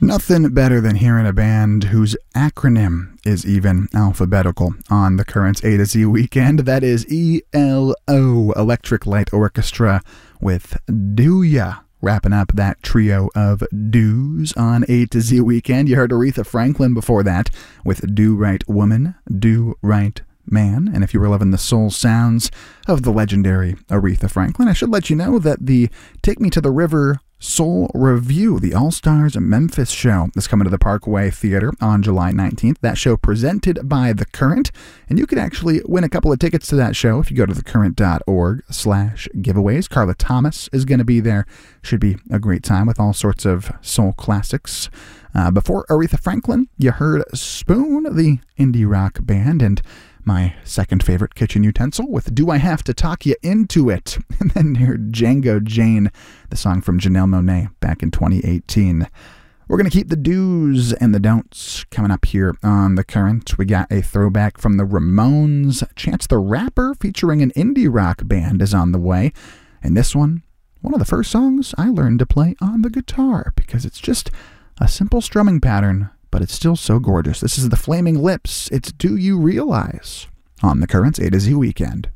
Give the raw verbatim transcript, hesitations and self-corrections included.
Nothing better than hearing a band whose acronym is even alphabetical on the Currents A to Z weekend. That is E L O, Electric Light Orchestra, with Do Ya, wrapping up that trio of do's on A to Z weekend. You heard Aretha Franklin before that with Do Right Woman, Do Right Man. And if you were loving the soul sounds of the legendary Aretha Franklin, I should let you know that the Take Me to the River Soul Review, the All-Stars Memphis show, is coming to the Parkway Theater on July nineteenth. That show presented by The Current, and you could actually win a couple of tickets to that show if you go to thecurrent.org slash giveaways. Carla Thomas is going to be there. Should be a great time with all sorts of soul classics. Uh, before Aretha Franklin, you heard Spoon, the indie rock band, and my second favorite kitchen utensil with Do I Have to Talk You Into It? And then here, Django Jane, the song from Janelle Monáe back in twenty eighteen. We're going to keep the do's and the don'ts coming up here on The Current. We got a throwback from the Ramones. Chance the Rapper featuring an indie rock band is on the way. And this one, one of the first songs I learned to play on the guitar because it's just a simple strumming pattern, but it's still so gorgeous. This is the Flaming Lips. It's Do You Realize on the Currents A to Z weekend.